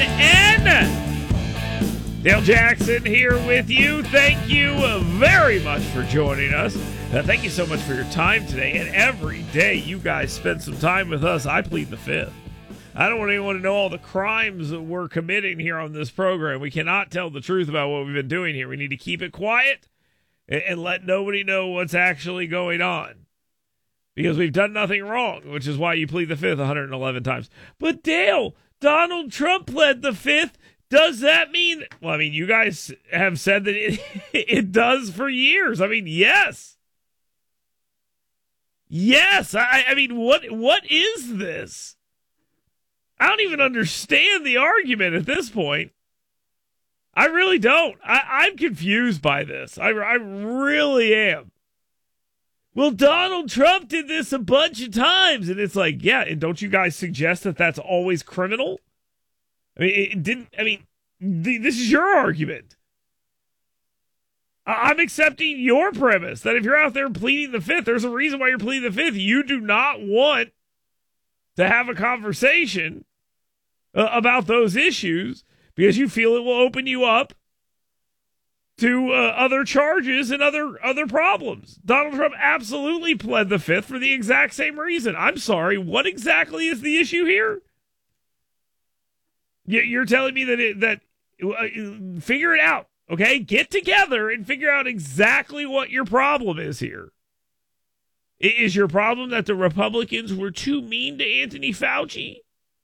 Dale Jackson here with you. Thank you very much for joining us. Thank you so much for your time today. And every day you guys spend some time with us, I plead the fifth. I don't want anyone to know all the crimes that we're committing here on this program. We cannot tell the truth about what we've been doing here. We need to keep it quiet and let nobody know what's actually going on. Because we've done nothing wrong, which is why you plead the fifth 111 times. But Dale, Donald Trump pled the fifth. Does that mean, well, I mean, you guys have said that it does for years. I mean, yes. Yes. I mean, what is this? I don't even understand the argument at this point. I really don't. I'm confused by this. I really am. Well, Donald Trump did this a bunch of times. And it's like, yeah, and don't you guys suggest that that's always criminal? I mean, this is your argument. I'm accepting your premise that if you're out there pleading the fifth, there's a reason why you're pleading the fifth. You do not want to have a conversation about those issues because you feel it will open you up to other charges and other problems. Donald Trump absolutely pled the fifth for the exact same reason. I'm sorry, what exactly is the issue here? You're telling me that figure it out, okay? Get together and figure out exactly what your problem is here. Is your problem that the Republicans were too mean to Anthony Fauci?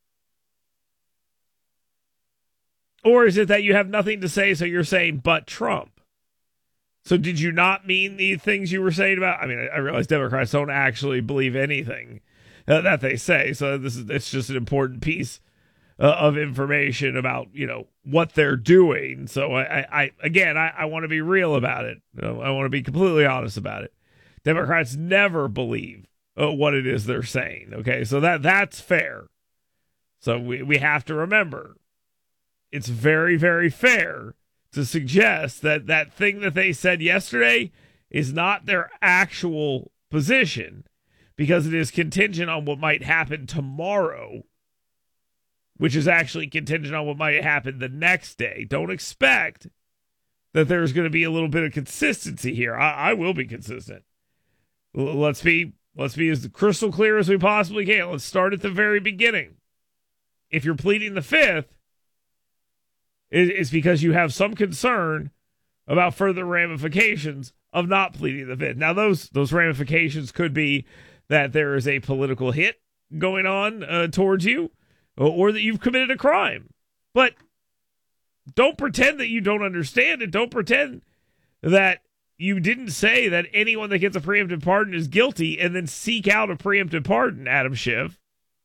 Or is it that you have nothing to say, so you're saying, but Trump? So did you not mean the things you were saying about, I mean, I realize Democrats don't actually believe anything that they say, so it's just an important piece of information about, what they're doing. So I want to be real about it. I want to be completely honest about it. Democrats never believe what it is they're saying. Okay. So that's fair. So we have to remember it's very, very fair to suggest that thing that they said yesterday is not their actual position because it is contingent on what might happen tomorrow, which is actually contingent on what might happen the next day. Don't expect that there's going to be a little bit of consistency here. I will be consistent. Let's be as crystal clear as we possibly can. Let's start at the very beginning. If you're pleading the fifth, it's because you have some concern about further ramifications of not pleading the fifth. Now, those ramifications could be that there is a political hit going on towards you, or that you've committed a crime. But don't pretend that you don't understand it. Don't pretend that you didn't say that anyone that gets a preemptive pardon is guilty and then seek out a preemptive pardon, Adam Schiff.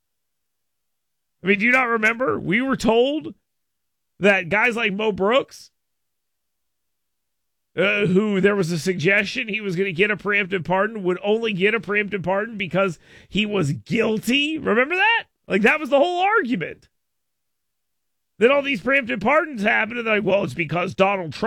I mean, do you not remember? We were told that guys like Mo Brooks, who there was a suggestion he was going to get a preemptive pardon, would only get a preemptive pardon because he was guilty. Remember that? Like, that was the whole argument. Then all these preemptive pardons happened, and they're like, well, it's because Donald Trump